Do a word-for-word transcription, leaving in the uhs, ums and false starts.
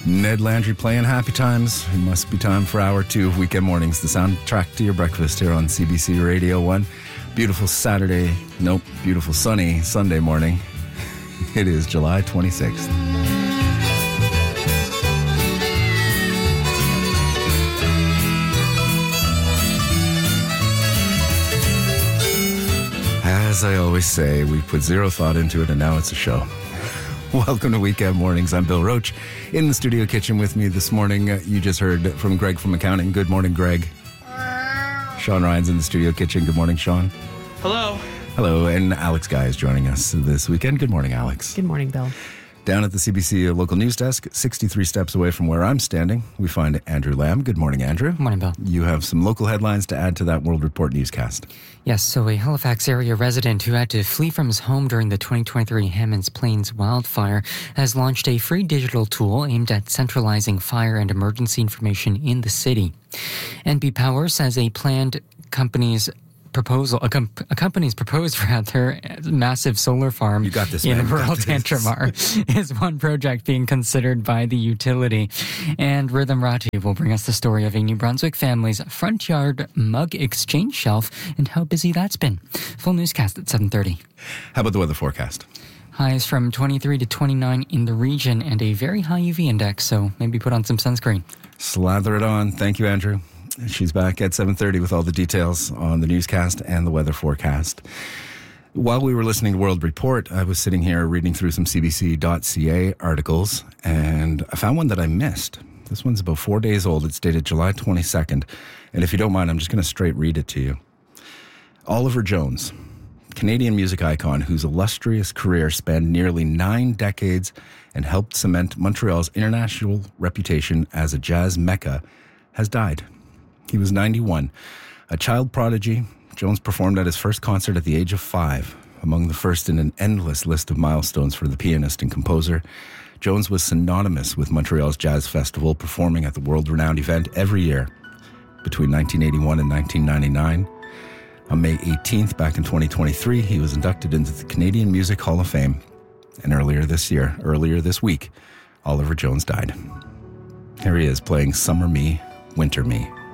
Ned Landry playing Happy Times. It must be time for hour two of Weekend Mornings, the soundtrack to your breakfast here on C B C Radio one. Beautiful Saturday, nope, beautiful sunny Sunday morning. It is July twenty-sixth. As I always say, we put zero thought into it and now it's a show. Welcome to Weekend Mornings. I'm Bill Roach. In the studio kitchen with me this morning, uh, you just heard from Greg from accounting. Good morning, Greg. Sean Ryan's in the studio kitchen. Good morning, Sean. Hello. Hello, and Alex Guy is joining us this weekend. Good morning, Alex. Good morning, Bill. Down at the C B C local news desk, sixty-three steps away from where I'm standing, we find Andrew Lamb. Good morning, Andrew. Good morning, Bill. You have some local headlines to add to that World Report newscast. Yes, so a Halifax area resident who had to flee from his home during the twenty twenty-three Hammonds Plains wildfire has launched a free digital tool aimed at centralizing fire and emergency information in the city. N B Power says a planned company's proposal, a, com- a company's proposed rather massive solar farm you got this, in man. rural Tantramar is one project being considered by the utility. And Rhythm Rati will bring us the story of a New Brunswick family's front yard mug exchange shelf and how busy that's been. Full newscast at seven thirty. How about the weather forecast? Highs from twenty-three to twenty-nine in the region and a very high U V index, so maybe put on some sunscreen. Slather it on. Thank you, Andrew. She's back at seven thirty with all the details on the newscast and the weather forecast. While we were listening to World Report, I was sitting here reading through some C B C dot C A articles, and I found one that I missed. This one's about four days old. It's dated July twenty-second. And if you don't mind, I'm just going to straight read it to you. Oliver Jones, Canadian music icon whose illustrious career spanned nearly nine decades and helped cement Montreal's international reputation as a jazz mecca, has died. He was ninety-one. A child prodigy, Jones performed at his first concert at the age of five, among the first in an endless list of milestones for the pianist and composer. Jones was synonymous with Montreal's Jazz Festival, performing at the world-renowned event every year between nineteen eighty-one and nineteen ninety-nine. On May eighteenth, back in twenty twenty-three, he was inducted into the Canadian Music Hall of Fame. And earlier this year, earlier this week, Oliver Jones died. Here he is playing Summer Me, Winter Me.